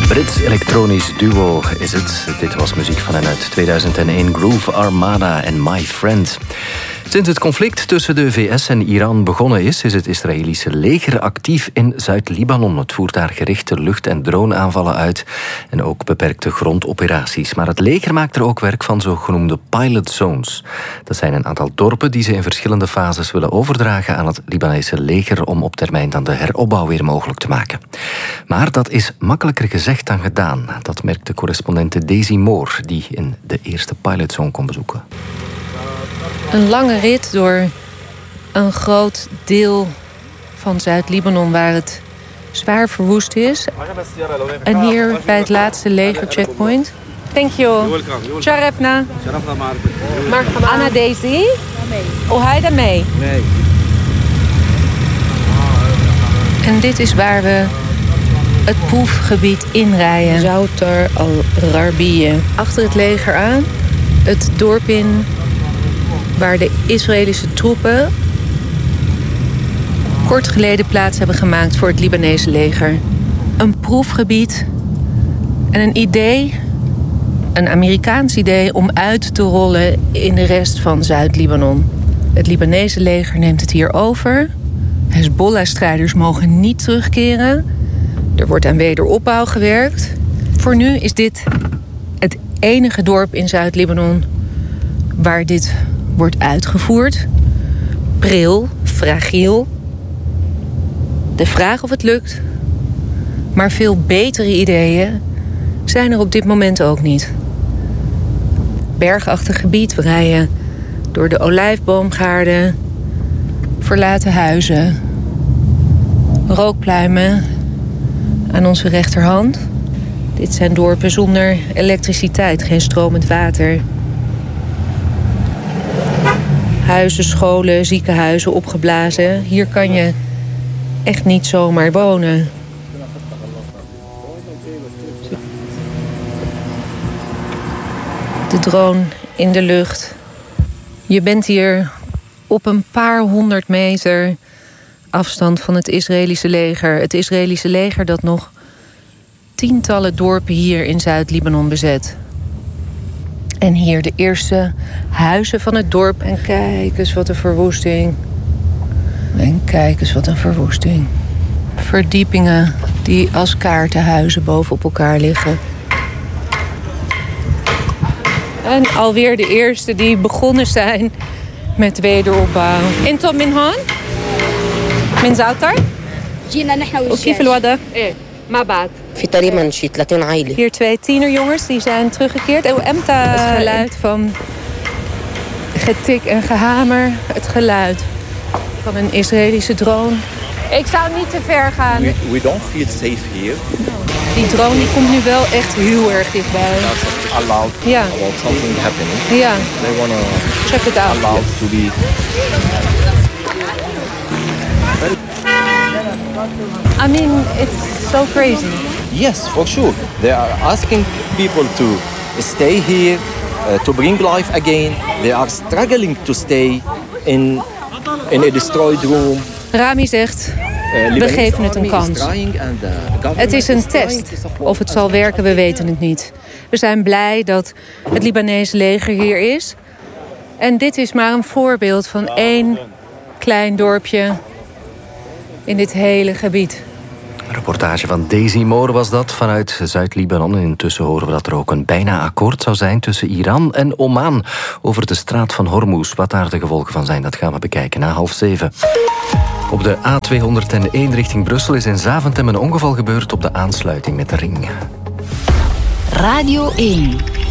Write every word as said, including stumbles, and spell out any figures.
Brits elektronisch duo is het. Dit was muziek van hen uit tweeduizend één, Groove Armada en My Friend. Sinds het conflict tussen de V S en Iran begonnen is, is het Israëlische leger actief in Zuid-Libanon. Het voert daar gerichte lucht- en droneaanvallen uit en ook beperkte grondoperaties. Maar het leger maakt er ook werk van zogenoemde pilot zones. Dat zijn een aantal dorpen die ze in verschillende fases willen overdragen aan het Libanese leger om op termijn dan de heropbouw weer mogelijk te maken. Maar dat is makkelijker gezegd dan gedaan. Dat merkt de correspondente Daisy Moore, die in de eerste pilotzone kon bezoeken. Een lange rit door een groot deel van Zuid-Libanon waar het zwaar verwoest is. En hier bij het laatste legercheckpoint. Thank you. Sharafna. Anna Daisy. Oh, hij daarmee. Nee. En dit is waar we het proefgebied inrijden. Zoutar al-Rabiye. Achter het leger aan. Het dorp in waar de Israëlische troepen kort geleden plaats hebben gemaakt voor het Libanese leger. Een proefgebied en een idee, een Amerikaans idee om uit te rollen in de rest van Zuid-Libanon. Het Libanese leger neemt het hier over. Hezbollah-strijders mogen niet terugkeren. Er wordt aan wederopbouw gewerkt. Voor nu is dit het enige dorp in Zuid-Libanon waar dit wordt uitgevoerd. Pril, fragiel. De vraag of het lukt. Maar veel betere ideeën zijn er op dit moment ook niet. Bergachtig gebied, we rijden door de olijfboomgaarden, verlaten huizen, rookpluimen aan onze rechterhand. Dit zijn dorpen zonder elektriciteit, geen stromend water. Huizen, scholen, ziekenhuizen opgeblazen. Hier kan je echt niet zomaar wonen. De drone in de lucht. Je bent hier op een paar honderd meter afstand van het Israëlische leger. Het Israëlische leger dat nog tientallen dorpen hier in Zuid-Libanon bezet. En hier de eerste huizen van het dorp. En kijk eens wat een verwoesting. En kijk eens wat een verwoesting. Verdiepingen die als kaartenhuizen bovenop elkaar liggen. En alweer de eerste die begonnen zijn met wederopbouw. Intom min hon? Min Zoutar? Oké, verwaardig. Hier twee tienerjongens die zijn teruggekeerd. Het geluid van getik en gehamer. Het geluid van een Israëlische drone. Ik zou niet te ver gaan. We, we don't feel safe here. Die drone die komt nu wel echt heel erg dichtbij. That's allowed ja. about something happening. Ja. They wanna check it out. Allowed to be. I mean, it's so crazy. Yes, for sure. They are asking people to stay here, uh, to bring life again. They are struggling to stay in, in a destroyed room. Rami zegt, we geven het een kans. Het is een test. Of het zal werken, we weten het niet. We zijn blij dat het Libanese leger hier is. En dit is maar een voorbeeld van één klein dorpje in dit hele gebied. Een reportage van Daisy Moore was dat vanuit Zuid-Libanon. En intussen horen we dat er ook een bijna akkoord zou zijn tussen Iran en Oman over de straat van Hormuz. Wat daar de gevolgen van zijn, dat gaan we bekijken na half zeven. Op de A tweehonderdéén richting Brussel is in Zaventem een ongeval gebeurd op de aansluiting met de ring. Radio één.